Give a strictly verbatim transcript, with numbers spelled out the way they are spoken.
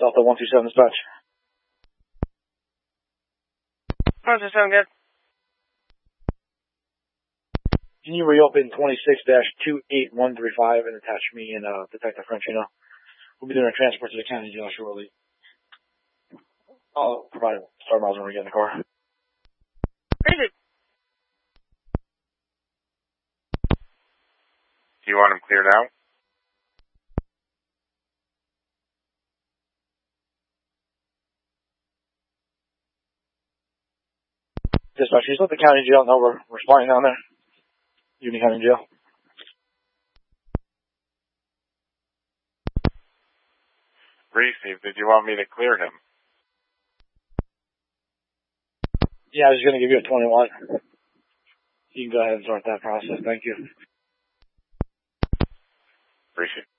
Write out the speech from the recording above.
Delta one two seven dispatch. one two seven, good. Can you reopen twenty-six dash two eight one three five and attach me and uh, Detective Frenchino? We'll be doing a transport to the county jail shortly. I'll provide star miles when we get in the car. Crazy. Do you want him cleared out? Dispatch, just let the county jail know we're, we're spying down there. Union County Jail. Reese, did you want me to clear him? Yeah, I was going to give you a twenty-one. You can go ahead and start that process. Thank you. Appreciate it.